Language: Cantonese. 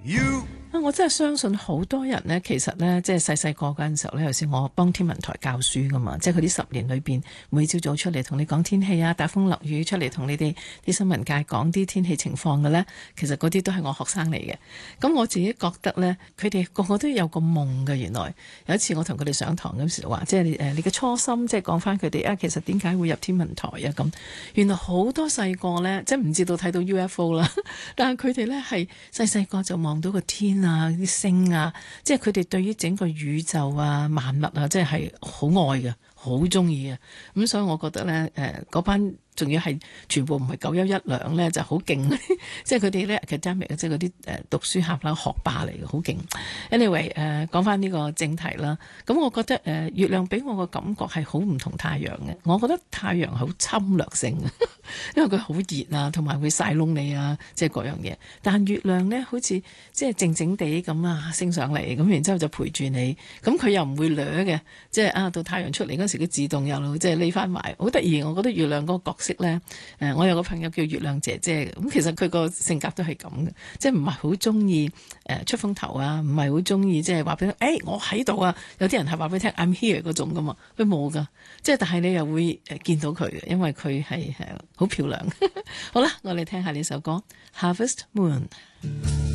我真係相信好多人呢，其實呢，即係細細個嗰陣時候呢，有時我幫天文台教書噶嘛，即係佢啲10年裏邊，每朝早出嚟同你講天氣啊，大風落雨出嚟同你哋啲新聞界講啲天氣情況嘅呢，其實嗰啲都係我學生嚟嘅。咁我自己覺得呢，佢哋個個都有個夢嘅。原來有一次我同佢哋上堂嗰時話，即係你嘅初心，即係講翻佢哋啊，其實點解會入天文台啊咁。原來好多細個呢，即係唔知道睇到 UFO 啦，但係佢哋呢係細細個就望到個天啊，啲星啊，即係佢哋對於整個宇宙啊、萬物啊，即係好愛嘅，好中意嘅。咁所以我覺得呢，嗰班仲要係全部唔係911兩呢，就好勁。即係佢哋呢 academic， 即係嗰啲讀書客啦、學霸嚟嘅，好勁。Anyway， 講翻呢個正題啦。咁我覺得月亮俾我個感覺係好唔同太陽嘅。我覺得太陽好侵略性，因為佢好熱啊，同埋會曬燶你啊，即係各樣嘢。但月亮呢，好似即係靜靜地咁啊，升上嚟咁，然之後就陪住你。咁佢又唔會掠嘅，即係啊到太陽出嚟嗰時，佢自動又即係匿翻埋，好得意。我覺得月亮嗰個角色呢，我有個朋友叫月亮姐姐，咁其實佢個性格都係咁嘅，即係唔係好中意出風頭啊，唔係好中意即係話俾你聽，我喺度啊。有啲人係話俾你聽 I'm here 嗰種噶嘛，佢冇噶，即係但係你又會見到佢嘅，因為佢係好漂亮。好啦，我哋聽下呢首歌 Harvest Moon。